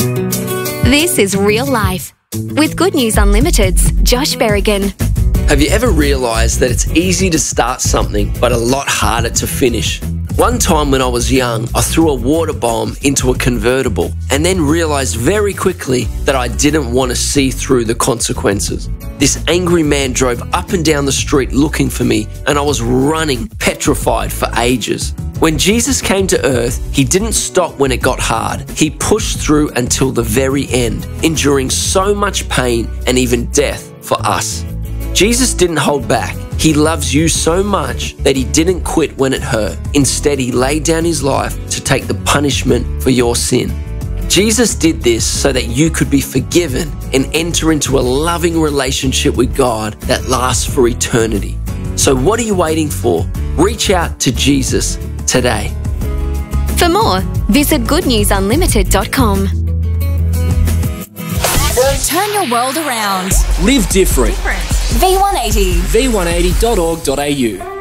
This is Real Life with Good News Unlimited's Josh Berrigan. Have you ever realised that it's easy to start something but a lot harder to finish? One time when I was young, I threw a water bomb into a convertible and then realised very quickly that I didn't want to see through the consequences. This angry man drove up and down the street looking for me, and I was running, petrified for ages. When Jesus came to earth, he didn't stop when it got hard. He pushed through until the very end, enduring so much pain and even death for us. Jesus didn't hold back. He loves you so much that he didn't quit when it hurt. Instead, he laid down his life to take the punishment for your sin. Jesus did this so that you could be forgiven and enter into a loving relationship with God that lasts for eternity. So what are you waiting for? Reach out to Jesus today. For more, visit goodnewsunlimited.com. Turn your world around. Live different. V180. V180.org.au